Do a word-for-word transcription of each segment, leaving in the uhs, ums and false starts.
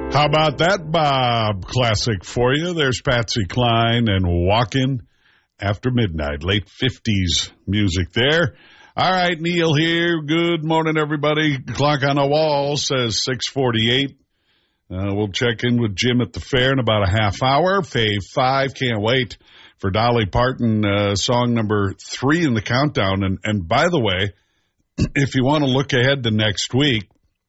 How about that Bob classic for you? There's Patsy Cline and Walkin' After Midnight. Late fifties music there. All right, Neil here. Good morning, everybody. Clock on the wall says six forty-eight. Uh, we'll check in with Jim at the fair in about a half hour. Fave five. Can't wait for Dolly Parton, uh, song number three in the countdown. And, and by the way, if you want to look ahead to next week,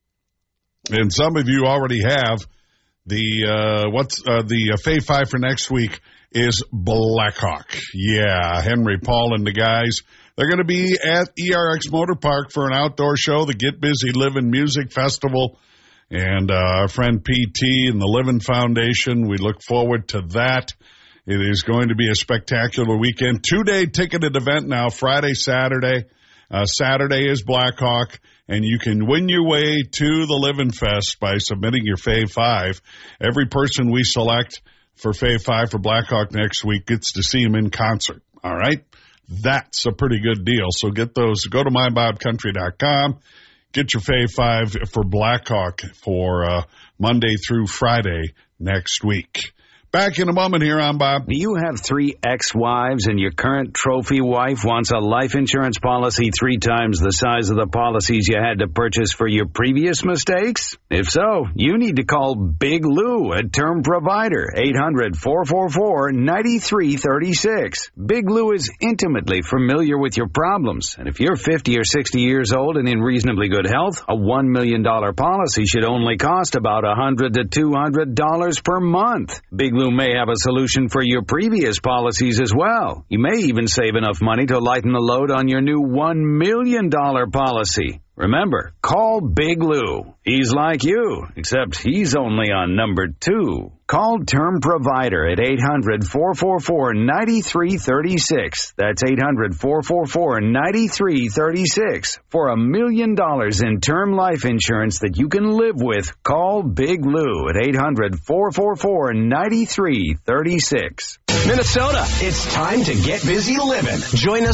and some of you already have, the uh, what's uh, the uh, Fave Five for next week is Blackhawk. Yeah, Henry, Paul, and the guys. They're going to be at E R X Motor Park for an outdoor show, the Get Busy Living Music Festival. And uh, our friend P T and the Living Foundation, we look forward to that. It is going to be a spectacular weekend. Two-day ticketed event now, Friday, Saturday. Uh, Saturday is Blackhawk, and you can win your way to the Living Fest by submitting your Fave Five. Every person we select for Fave Five for Blackhawk next week gets to see him in concert. All right? That's a pretty good deal. So get those. Go to my bob country dot com. Get your Fave Five for Blackhawk for uh, Monday through Friday next week. Back in a moment here on Bob. Do you have three ex-wives and your current trophy wife wants a life insurance policy three times the size of the policies you had to purchase for your previous mistakes? If so, you need to call Big Lou, a term provider, eight hundred, four four four, nine three three six. Big Lou is intimately familiar with your problems, and if you're fifty or sixty years old and in reasonably good health, a one million dollars policy should only cost about one hundred to two hundred dollars per month. Big Lou may have a solution for your previous policies as well. You may even save enough money to lighten the load on your new one million dollars policy. Remember, call Big Lou. He's like you, except he's only on number two. Call Term Provider at eight hundred, four four four, nine three three six. That's eight hundred, four four four, nine three three six. For a million dollars in term life insurance that you can live with, call Big Lou at eight hundred, four four four, nine three three six. Minnesota, it's time to get busy living. Join us